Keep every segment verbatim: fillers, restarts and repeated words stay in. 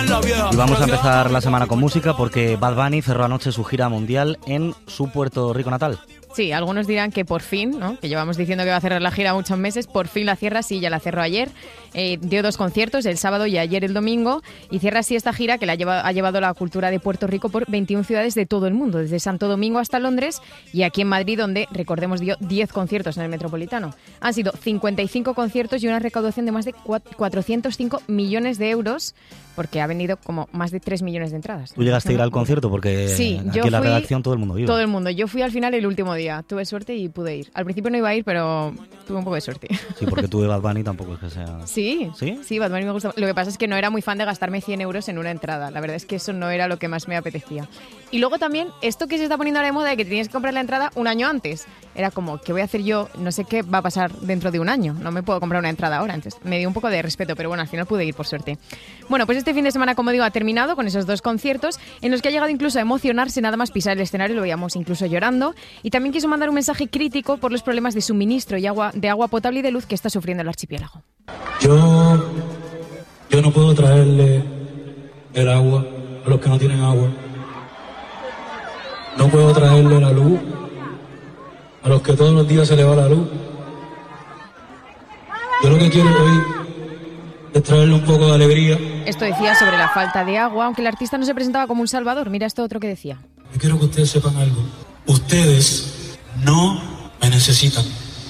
Y vamos a empezar la semana con música porque Bad Bunny cerró anoche su gira mundial en su Puerto Rico natal. Sí, algunos dirán que por fin, ¿no? Que llevamos diciendo que va a cerrar la gira muchos meses, por fin la cierra, sí, ya la cerró ayer. Eh, dio dos conciertos, el sábado y ayer el domingo, y cierra así esta gira que la lleva, ha llevado la cultura de Puerto Rico por veintiuna ciudades de todo el mundo, desde Santo Domingo hasta Londres y aquí en Madrid, donde, recordemos, dio diez conciertos en el Metropolitano. Han sido cincuenta y cinco conciertos y una recaudación de más de cuatrocientos cinco millones de euros, porque ha vendido como más de tres millones de entradas. ¿Tú llegaste a ir al concierto? Porque sí, aquí yo en la fui, redacción todo el mundo iba. Todo el mundo. Yo fui al final el último día. Tuve suerte y pude ir. Al principio no iba a ir, pero tuve un poco de suerte. Sí, porque tú de Bad Bunny tampoco es que sea... Sí, ¿Sí? Sí, Bad Bunny me gusta. Lo que pasa es que no era muy fan de gastarme cien euros en una entrada. La verdad es que eso no era lo que más me apetecía. Y luego también, esto que se está poniendo ahora de moda de que tienes que comprar la entrada un año antes. Era como, ¿qué voy a hacer yo? No sé qué va a pasar dentro de un año. No me puedo comprar una entrada ahora. Entonces me dio un poco de respeto, pero bueno, al final pude ir por suerte. Bueno, pues este fin de semana, como digo, ha terminado con esos dos conciertos en los que ha llegado incluso a emocionarse nada más pisar el escenario, lo veíamos incluso llorando, y también quiso mandar un mensaje crítico por los problemas de suministro y agua, de agua potable y de luz que está sufriendo el archipiélago. Yo, yo no puedo traerle el agua a los que no tienen agua. No puedo traerle la luz a los que todos los días se les va la luz. Yo lo que quiero hoy es traerle un poco de alegría. Esto decía sobre la falta de agua, aunque el artista no se presentaba como un salvador. Mira esto otro que decía. Yo quiero que ustedes sepan algo. Ustedes no me necesitan.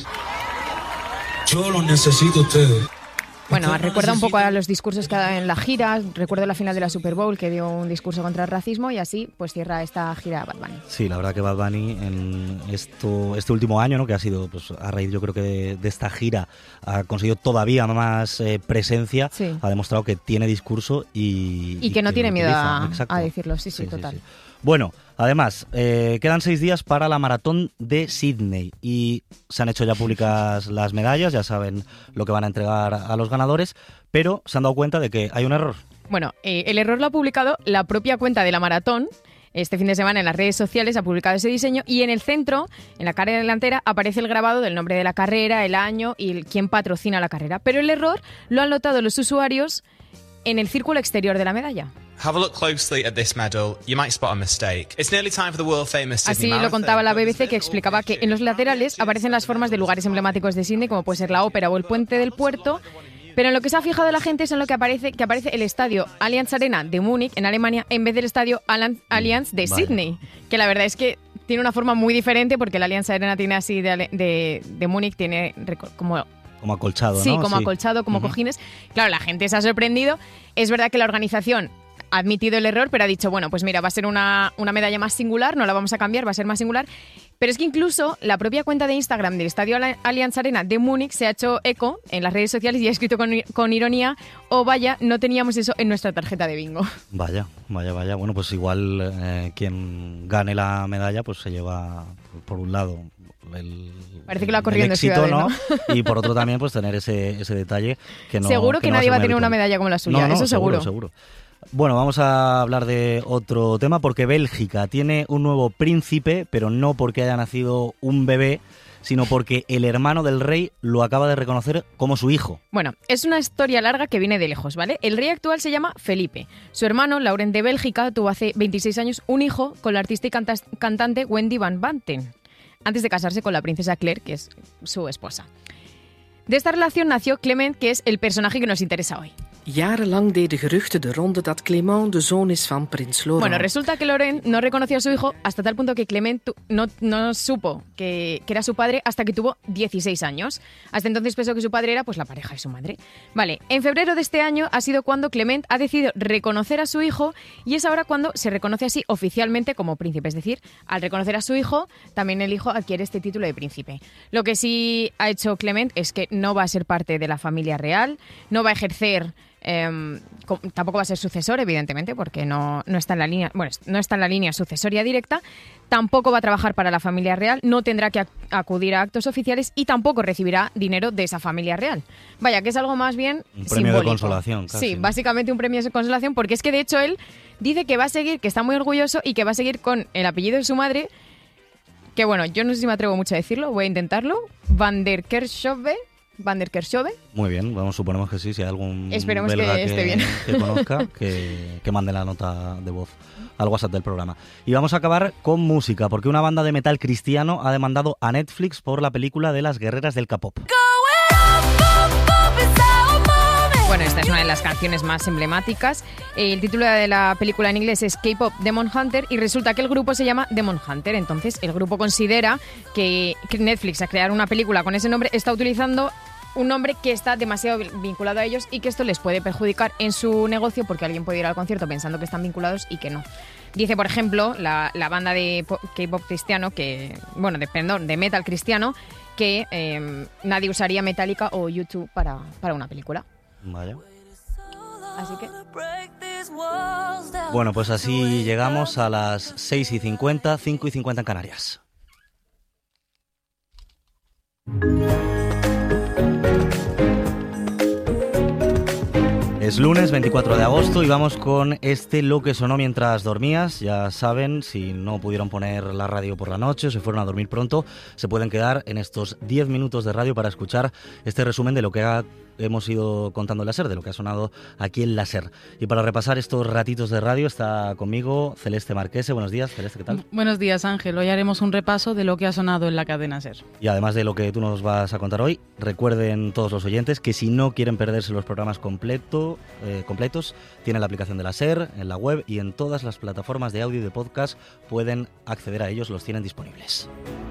Yo los necesito a ustedes. Bueno, recuerda un poco a los discursos que ha dado en la gira. Recuerdo la final de la Super Bowl, que dio un discurso contra el racismo, y así pues cierra esta gira Bad Bunny. Sí, la verdad que Bad Bunny en esto, este último año, ¿no? Que ha sido, pues a raíz yo creo que de, de esta gira, ha conseguido todavía más eh, presencia, sí. Ha demostrado que tiene discurso y... Y, y que, que no tiene miedo a, a decirlo, sí, sí, sí total. Sí, sí. Bueno, además, eh, quedan seis días para la maratón de Sydney y se han hecho ya públicas las medallas, ya saben lo que van a entregar a los ganadores, pero se han dado cuenta de que hay un error. Bueno, eh, el error lo ha publicado la propia cuenta de la maratón. Este fin de semana en las redes sociales ha publicado ese diseño y en el centro, en la cara delantera, aparece el grabado del nombre de la carrera, el año y el, quién patrocina la carrera. Pero el error lo han notado los usuarios en el círculo exterior de la medalla. Have a look closely at this medal. You might spot a mistake. It's nearly time for the world famous Sydney Así Marathon. lo contaba la B B C, que explicaba que en los laterales aparecen las formas de lugares emblemáticos de Sydney, como puede ser la ópera o el puente del puerto, pero en lo que se ha fijado la gente es en lo que aparece, que aparece el estadio Allianz Arena de Múnich, en Alemania, en vez del estadio Allianz de Sydney, que la verdad es que tiene una forma muy diferente, porque el Allianz Arena tiene así de, de, de Múnich, tiene como... Como acolchado, sí, ¿no? Como sí. acolchado, como uh-huh. cojines. Claro, la gente se ha sorprendido. Es verdad que la organización ha admitido el error, pero ha dicho, bueno, pues mira, va a ser una, una medalla más singular, no la vamos a cambiar, va a ser más singular. Pero es que incluso la propia cuenta de Instagram del Estadio Allianz Arena de Múnich se ha hecho eco en las redes sociales y ha escrito con, con ironía, oh vaya, no teníamos eso en nuestra tarjeta de bingo. Vaya, vaya, vaya. Bueno, pues igual eh, quien gane la medalla pues se lleva, por un lado, el, Parece que lo ha corrido el éxito, ¿no? Y por otro también pues tener ese, ese detalle que no... Seguro que, que no nadie va a tener habitual. una medalla como la suya, no, no, eso seguro. seguro. seguro. Bueno, vamos a hablar de otro tema porque Bélgica tiene un nuevo príncipe, pero no porque haya nacido un bebé, sino porque el hermano del rey lo acaba de reconocer como su hijo. Bueno, es una historia larga que viene de lejos, ¿vale? El rey actual se llama Felipe. Su hermano, Laurent de Bélgica, tuvo hace veintiséis años un hijo con la artista y canta- cantante Wendy Van Banten, antes de casarse con la princesa Claire, que es su esposa. De esta relación nació Clement, que es el personaje que nos interesa hoy. Jarenlang deden geruchten de ronde dat Clément de zoon is van prins Laurent. Bueno, resulta que Laurent no reconoció a su hijo hasta tal punto que Clement no, no supo que, que era su padre hasta que tuvo dieciséis años. Hasta entonces pensó que su padre era pues la pareja de su madre. Vale, en febrero de este año ha sido cuando Clement ha decidido reconocer a su hijo y es ahora cuando se reconoce así oficialmente como príncipe. Es decir, al reconocer a su hijo, también el hijo adquiere este título de príncipe. Lo que sí ha hecho Clement es que no va a ser parte de la familia real, no va a ejercer... Eh, tampoco va a ser sucesor, evidentemente, porque no, no está en la línea, bueno, no está en la línea sucesoria directa. Tampoco va a trabajar para la familia real, no tendrá que ac- acudir a actos oficiales y tampoco recibirá dinero de esa familia real. Vaya, que es algo más bien un premio simbólico. de consolación, casi, sí, ¿no? Básicamente un premio de consolación, porque es que de hecho él dice que va a seguir, que está muy orgulloso y que va a seguir con el apellido de su madre, que bueno, yo no sé si me atrevo mucho a decirlo, voy a intentarlo, Van der Kerkhove van der Kerkhove. Muy bien, bueno, suponemos que sí, si hay algún Esperemos belga que esté bien. que conozca, que, que mande la nota de voz al WhatsApp del programa. Y vamos a acabar con música, porque una banda de metal cristiano ha demandado a Netflix por la película de las guerreras del K-pop. Bueno, esta es una de las canciones más emblemáticas. El título de la película en inglés es K-pop Demon Hunter y resulta que el grupo se llama Demon Hunter. Entonces, el grupo considera que Netflix, a crear una película con ese nombre, está utilizando un nombre que está demasiado vinculado a ellos y que esto les puede perjudicar en su negocio porque alguien puede ir al concierto pensando que están vinculados y que no. Dice, por ejemplo, la, la banda de K-pop cristiano, que bueno, de, perdón, de metal cristiano, que eh, nadie usaría Metallica o U dos para, para una película. Vaya. Así que... Bueno, pues así llegamos a las seis y cincuenta, cinco y cincuenta en Canarias. Es lunes veinticuatro de agosto y vamos con este Lo que sonó mientras dormías. Ya saben, si no pudieron poner la radio por la noche o se fueron a dormir pronto, se pueden quedar en estos diez minutos de radio para escuchar este resumen de lo que ha hemos ido contando en la SER, de lo que ha sonado aquí en la SER. Y para repasar estos ratitos de radio está conmigo Celeste Marquese. Buenos días, Celeste, ¿qué tal? Buenos días, Ángel. Hoy haremos un repaso de lo que ha sonado en la cadena SER. Y además de lo que tú nos vas a contar hoy, recuerden todos los oyentes que si no quieren perderse los programas completo, eh, completos, tienen la aplicación de la SER en la web y en todas las plataformas de audio y de podcast pueden acceder a ellos, los tienen disponibles.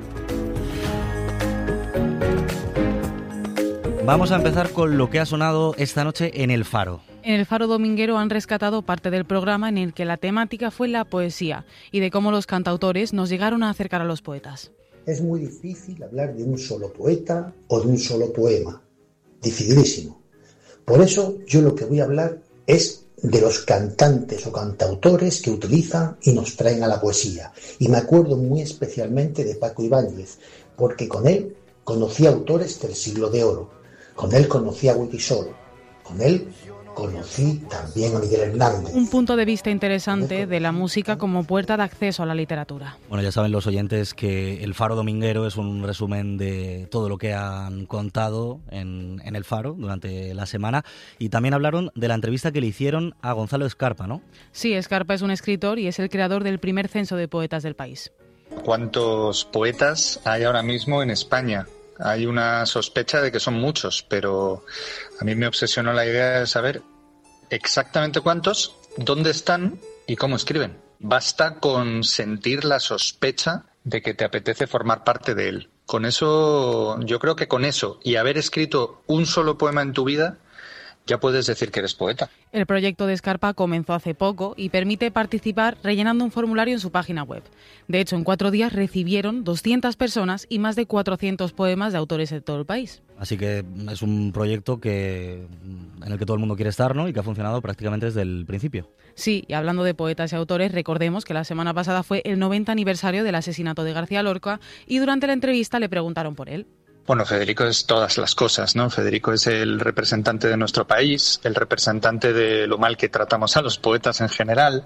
Vamos a empezar con lo que ha sonado esta noche en El Faro. En El Faro Dominguero han rescatado parte del programa en el que la temática fue la poesía y de cómo los cantautores nos llegaron a acercar a los poetas. Es muy difícil hablar de un solo poeta o de un solo poema. Dificilísimo. Por eso yo lo que voy a hablar es de los cantantes o cantautores que utilizan y nos traen a la poesía. Y me acuerdo muy especialmente de Paco Ibáñez, porque con él conocí autores del siglo de oro. Con él conocí a Witisol, con él conocí también a Miguel Hernández. Un punto de vista interesante de la música como puerta de acceso a la literatura. Bueno, ya saben los oyentes que El Faro Dominguero es un resumen de todo lo que han contado en, en El Faro durante la semana y también hablaron de la entrevista que le hicieron a Gonzalo Escarpa, ¿no? Sí, Escarpa es un escritor y es el creador del primer censo de poetas del país. ¿Cuántos poetas hay ahora mismo en España? Hay una sospecha de que son muchos, pero a mí me obsesionó la idea de saber exactamente cuántos, dónde están y cómo escriben. Basta con sentir la sospecha de que te apetece formar parte de él. Con eso, yo creo que con eso y haber escrito un solo poema en tu vida, ya puedes decir que eres poeta. El proyecto de Escarpa comenzó hace poco y permite participar rellenando un formulario en su página web. De hecho, en cuatro días recibieron doscientas personas y más de cuatrocientos poemas de autores de todo el país. Así que es un proyecto que en el que todo el mundo quiere estar, ¿no? Y que ha funcionado prácticamente desde el principio. Sí, y hablando de poetas y autores, recordemos que la semana pasada fue el noventa aniversario del asesinato de García Lorca y durante la entrevista le preguntaron por él. Bueno, Federico es todas las cosas, ¿no? Federico es el representante de nuestro país, el representante de lo mal que tratamos a los poetas en general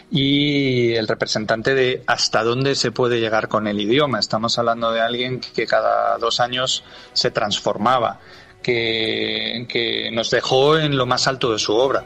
y el representante de hasta dónde se puede llegar con el idioma. Estamos hablando de alguien que cada dos años se transformaba, que, que nos dejó en lo más alto de su obra.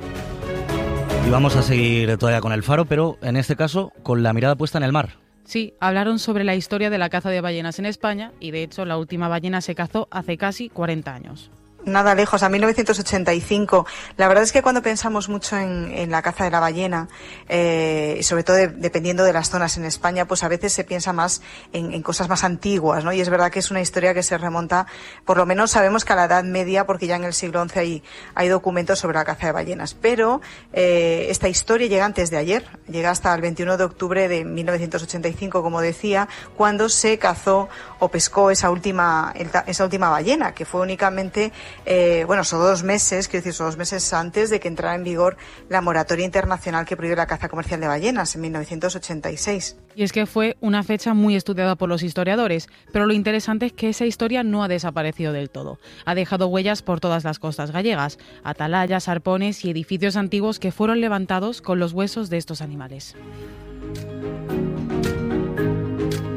Y vamos a seguir todavía con El Faro, pero en este caso con la mirada puesta en el mar. Sí, hablaron sobre la historia de la caza de ballenas en España y de hecho la última ballena se cazó hace casi cuarenta años. Nada lejos, a mil novecientos ochenta y cinco. La verdad es que cuando pensamos mucho en, en la caza de la ballena, eh, y sobre todo de, dependiendo de las zonas en España, pues a veces se piensa más en, en cosas más antiguas, ¿no? Y es verdad que es una historia que se remonta, por lo menos sabemos que a la Edad Media, porque ya en el siglo once hay, hay documentos sobre la caza de ballenas. Pero eh, esta historia llega antes de ayer, llega hasta el veintiuno de octubre de mil novecientos ochenta y cinco, como decía, cuando se cazó o pescó esa última, esa última ballena, que fue únicamente Eh, bueno, son dos meses, quiero decir, son dos meses antes de que entrara en vigor la moratoria internacional que prohíbe la caza comercial de ballenas en mil novecientos ochenta y seis. Y es que fue una fecha muy estudiada por los historiadores, pero lo interesante es que esa historia no ha desaparecido del todo. Ha dejado huellas por todas las costas gallegas, atalayas, arpones y edificios antiguos que fueron levantados con los huesos de estos animales.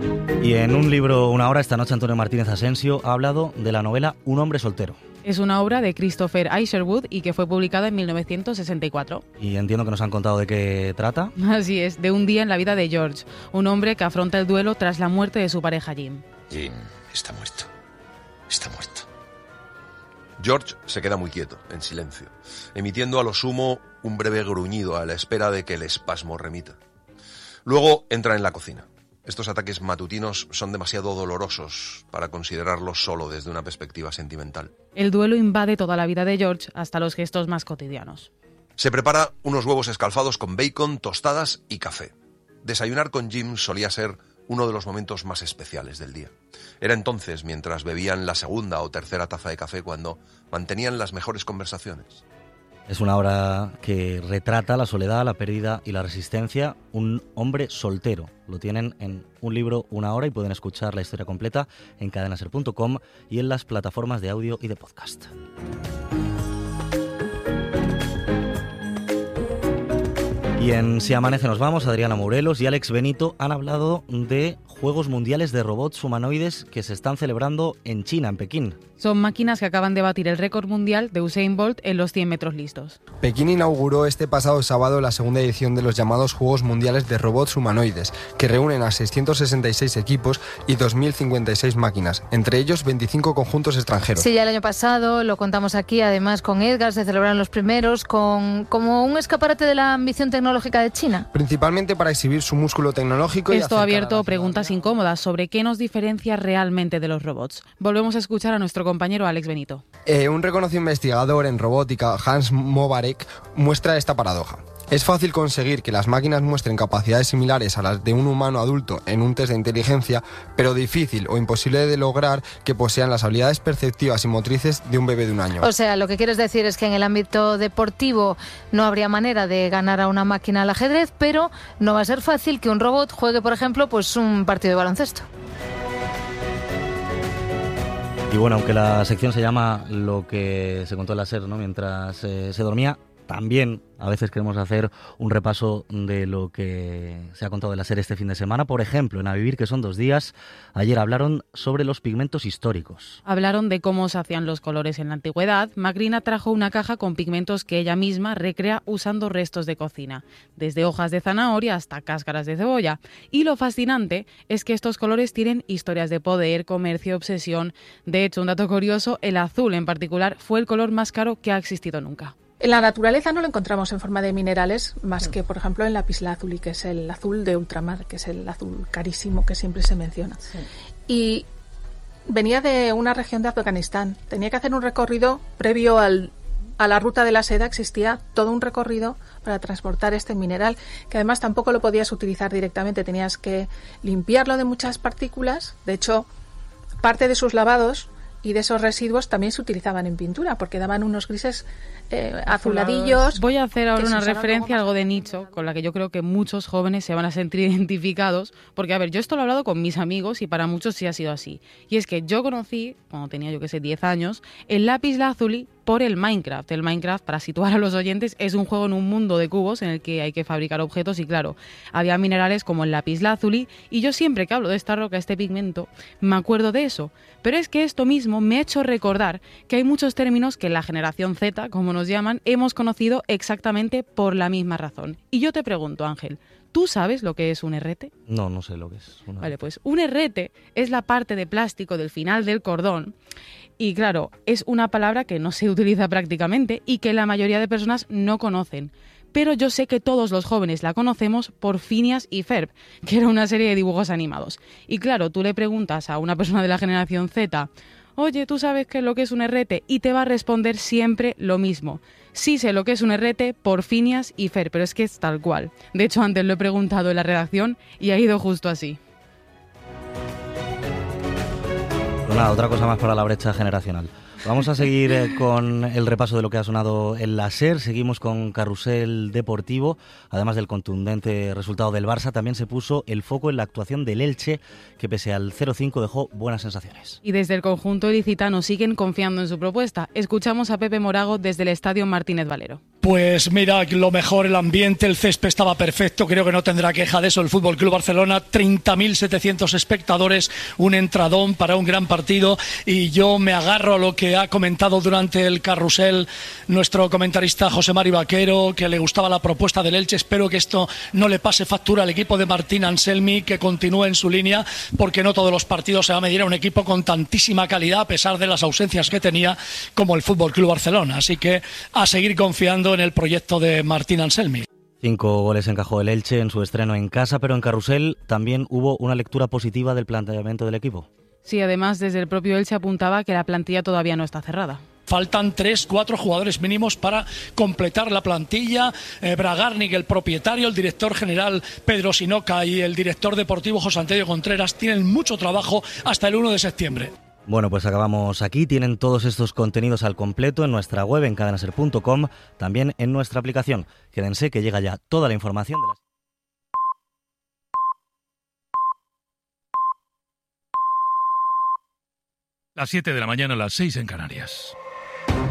Y en un libro, Una hora, esta noche Antonio Martínez Asensio ha hablado de la novela Un hombre soltero. Es una obra de Christopher Isherwood y que fue publicada en mil novecientos sesenta y cuatro. Y entiendo que nos han contado de qué trata. Así es, de un día en la vida de George, un hombre que afronta el duelo tras la muerte de su pareja Jim. Jim está muerto. Está muerto. George se queda muy quieto, en silencio, emitiendo a lo sumo un breve gruñido a la espera de que el espasmo remita. Luego entra en la cocina. Estos ataques matutinos son demasiado dolorosos para considerarlos solo desde una perspectiva sentimental. El duelo invade toda la vida de George, hasta los gestos más cotidianos. Se prepara unos huevos escalfados con bacon, tostadas y café. Desayunar con Jim solía ser uno de los momentos más especiales del día. Era entonces, mientras bebían la segunda o tercera taza de café, cuando mantenían las mejores conversaciones. Es una obra que retrata la soledad, la pérdida y la resistencia. Un hombre soltero. Lo tienen en un libro, Una hora, y pueden escuchar la historia completa en cadenaser punto com y en las plataformas de audio y de podcast. Y en Si amanece nos vamos, Adriana Morelos y Alex Benito han hablado de Juegos Mundiales de Robots Humanoides que se están celebrando en China, en Pekín. Son máquinas que acaban de batir el récord mundial de Usain Bolt en los cien metros listos. Pekín inauguró este pasado sábado la segunda edición de los llamados Juegos Mundiales de Robots Humanoides, que reúnen a seiscientos sesenta y seis equipos y dos mil cincuenta y seis máquinas, entre ellos veinticinco conjuntos extranjeros. Sí, ya el año pasado, lo contamos aquí, además con Edgar, se celebraron los primeros con como un escaparate de la ambición tecnológica de China. Principalmente para exhibir su músculo tecnológico. Esto y ha abierto preguntas incómodas sobre qué nos diferencia realmente de los robots. Volvemos a escuchar a nuestro compañero Alex Benito. Eh, un reconocido investigador en robótica, Hans Mobarek, muestra esta paradoja. Es fácil conseguir que las máquinas muestren capacidades similares a las de un humano adulto en un test de inteligencia, pero difícil o imposible de lograr que posean las habilidades perceptivas y motrices de un bebé de un año. O sea, lo que quieres decir es que en el ámbito deportivo no habría manera de ganar a una máquina al ajedrez, pero no va a ser fácil que un robot juegue, por ejemplo, pues un partido de baloncesto. Y bueno, aunque la sección se llama Lo que se contó en la SER, ¿no?, mientras eh, se dormía, también a veces queremos hacer un repaso de lo que se ha contado en la SER este fin de semana. Por ejemplo, en A Vivir, que son dos días, ayer hablaron sobre los pigmentos históricos. Hablaron de cómo se hacían los colores en la antigüedad. Macrina trajo una caja con pigmentos que ella misma recrea usando restos de cocina, desde hojas de zanahoria hasta cáscaras de cebolla. Y lo fascinante es que estos colores tienen historias de poder, comercio, obsesión. De hecho, un dato curioso, el azul en particular fue el color más caro que ha existido nunca. En la naturaleza no lo encontramos en forma de minerales, más que, por ejemplo, en lapislázuli, que es el azul de ultramar, que es el azul carísimo que siempre se menciona. Sí. Y venía de una región de Afganistán. Tenía que hacer un recorrido previo al, a la ruta de la seda, existía todo un recorrido para transportar este mineral, que además tampoco lo podías utilizar directamente, tenías que limpiarlo de muchas partículas. De hecho, parte de sus lavados y de esos residuos también se utilizaban en pintura, porque daban unos grises eh, azuladillos. Voy a hacer ahora una referencia a algo de nicho, con la que yo creo que muchos jóvenes se van a sentir identificados, porque, a ver, yo esto lo he hablado con mis amigos y para muchos sí ha sido así. Y es que yo conocí, cuando tenía, yo que sé, diez años, el lapislázuli por el Minecraft. El Minecraft, para situar a los oyentes, es un juego en un mundo de cubos en el que hay que fabricar objetos y, claro, había minerales como el lapislázuli y yo siempre que hablo de esta roca, este pigmento, me acuerdo de eso. Pero es que esto mismo me ha hecho recordar que hay muchos términos que la generación Z, como nos llaman, hemos conocido exactamente por la misma razón. Y yo te pregunto, Ángel, ¿tú sabes lo que es un herrete? No, no sé lo que es. Una... Vale, pues un herrete es la parte de plástico del final del cordón. Y claro, es una palabra que no se utiliza prácticamente y que la mayoría de personas no conocen. Pero yo sé que todos los jóvenes la conocemos por Phineas y Ferb, que era una serie de dibujos animados. Y claro, tú le preguntas a una persona de la generación Z, oye, ¿tú sabes qué es lo que es un herrete? Y te va a responder siempre lo mismo. Sí sé lo que es un herrete por Phineas y Ferb, pero es que es tal cual. De hecho, antes lo he preguntado en la redacción y ha ido justo así. Pues nada, otra cosa más para la brecha generacional. Vamos a seguir eh, con el repaso de lo que ha sonado en la SER. Seguimos con Carrusel Deportivo. Además del contundente resultado del Barça, también se puso el foco en la actuación del Elche, que pese al cero cinco dejó buenas sensaciones. Y desde el conjunto ilicitano siguen confiando en su propuesta. Escuchamos a Pepe Morago desde el Estadio Martínez Valero. Pues mira, lo mejor, el ambiente, el césped estaba perfecto, creo que no tendrá queja de eso el F C Barcelona, treinta mil setecientos espectadores, un entradón para un gran partido, y yo me agarro a lo que ha comentado durante el carrusel nuestro comentarista José Mari Vaquero, que le gustaba la propuesta del Elche. Espero que esto no le pase factura al equipo de Martín Anselmi, que continúe en su línea, porque no todos los partidos se va a medir a un equipo con tantísima calidad, a pesar de las ausencias que tenía, como el F C Barcelona. Así que a seguir confiando en el proyecto de Martín Anselmi. Cinco goles encajó el Elche en su estreno en casa, pero en carrusel también hubo una lectura positiva del planteamiento del equipo. Sí, además desde el propio Elche apuntaba que la plantilla todavía no está cerrada. Faltan tres, cuatro jugadores mínimos para completar la plantilla. Eh, Bragarnik, el propietario, el director general Pedro Sinoca y el director deportivo José Antonio Contreras tienen mucho trabajo hasta el uno de septiembre. Bueno, pues acabamos aquí. Tienen todos estos contenidos al completo en nuestra web, en cadenaser punto com, también en nuestra aplicación. Quédense que llega ya toda la información de las... Las siete de la mañana, las seis en Canarias.